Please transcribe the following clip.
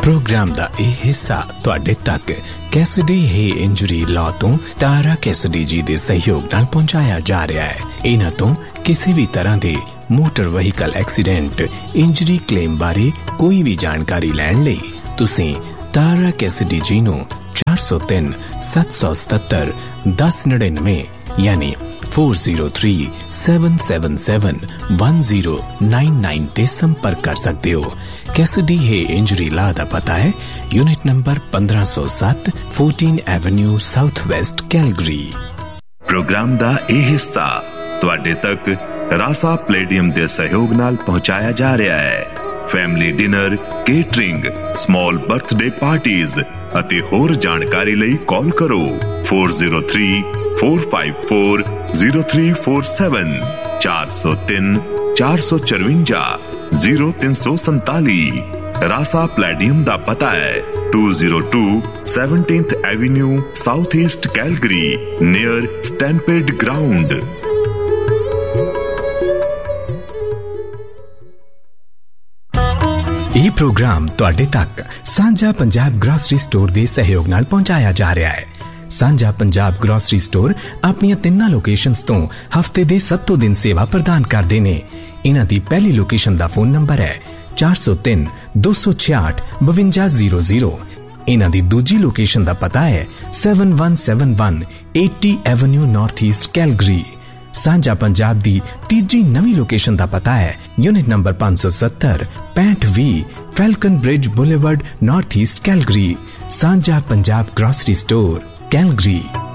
Programme दा यह हिस्सा तुहाडे तक कैसिडी हे इंजरी लॉ तो तारा कैसिडी जी दे सहयोग नाल पहुंचाया जा रहा है। इन्हां तो किसी भी तरह दे motor vehicle accident injury claim बारे कोई भी जानकारी लैण लई तुसीं तारा कैसिडी जी नूं 403 777 1099 यानी 4037771099 ते संपर्क कर सकते हो। कैसिडी है इंजरी लॉ दा पता है unit number 1507 14 Avenue south west Calgary. Programme दा यह हिस्सा तुहाडे तक रासा प्लेडियम दे सहयोग नाल पहुंचाया जा रहा है। Family dinner, catering, small birthday parties अते होर जानकारी लई कॉल करो 4034540347 403 454 0347। रासा प्लेडियम दा पता है 202 17th Avenue south east Calgary near stampede ground. यह प्रोग्राम तुहाडे तक सांझा पंजाब ग्रोसरी स्टोर दे सहयोग नाल पहुंचाया जा रहा है। सांझा पंजाब ग्रोसरी स्टोर अपनी 3 लोकेशंस तो हफ्ते दे 7 दिन सेवा प्रदान करदे ने। इन्हां दी पहली लोकेशन दा फोन नंबर है 403 266 5200। इन्हां दी दूजी लोकेशन दा पता है 7171 80 एवेन्यू नॉर्थ ईस्ट कैलगरी। सांझा पंजाब दी तीजी नवी लोकेशन दा पता है unit number 570 6520 falcon bridge boulevard north east Calgary. सांझा पंजाब ग्रोसरी स्टोर कैलगरी।